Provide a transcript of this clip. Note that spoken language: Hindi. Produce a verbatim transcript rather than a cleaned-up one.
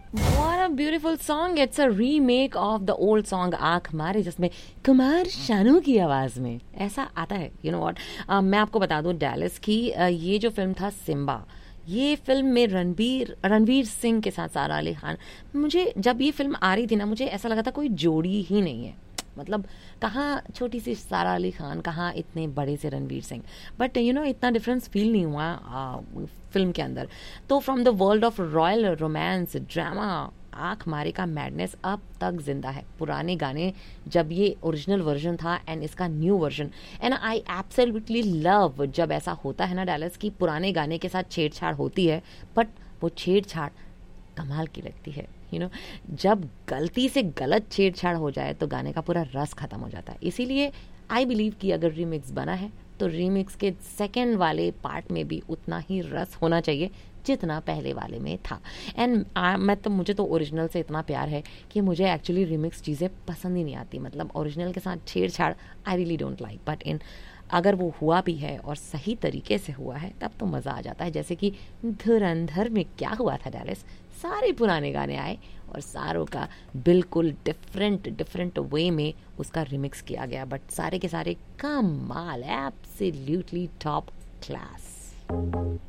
What a beautiful song. It's a remake of the old song आँख मारे, जिसमें कुमार शानू की आवाज में ऐसा आता है. यू नो व्हाट, मैं आपको बता दूं डैलिस की, uh, ये जो फिल्म था सिम्बा, ये फिल्म में रणबीर रणवीर सिंह के साथ सारा अली खान, मुझे जब ये फिल्म आ रही थी ना, मुझे ऐसा लगा था कोई जोड़ी ही नहीं है. मतलब कहाँ छोटी सी सारा अली खान, कहाँ इतने बड़े से Ranveer Singh. But you know इतना डिफरेंस फील नहीं हुआ आ, फिल्म के अंदर. तो from the world of royal romance drama, आँख मारे का मैडनेस अब तक जिंदा है. पुराने गाने, जब ये ओरिजिनल वर्जन था एंड इसका new version, and I absolutely love जब ऐसा होता है ना डैलस की पुराने गाने के साथ छेड़छाड़ होती है, बट वो छेड़छाड़ कमाल की लगती है. यू you नो know, जब गलती से गलत छेड़छाड़ हो जाए तो गाने का पूरा रस खत्म हो जाता है. इसीलिए आई बिलीव कि अगर रीमिक्स बना है तो रीमिक्स के सेकंड वाले पार्ट में भी उतना ही रस होना चाहिए जितना पहले वाले में था. एंड मैं तो मुझे तो ओरिजिनल से इतना प्यार है कि मुझे एक्चुअली रीमिक्स चीज़ें पसंद ही नहीं आती. मतलब ओरिजिनल के साथ छेड़छाड़ I really don't like, but in अगर वो हुआ भी है और सही तरीके से हुआ है तब तो मज़ा आ जाता है. जैसे कि धुरंधर में क्या हुआ था डैलिस, सारे पुराने गाने आए और सारों का बिल्कुल डिफरेंट डिफरेंट वे में उसका रिमिक्स किया गया, बट सारे के सारे कमाल, एब्सोल्युटली टॉप क्लास.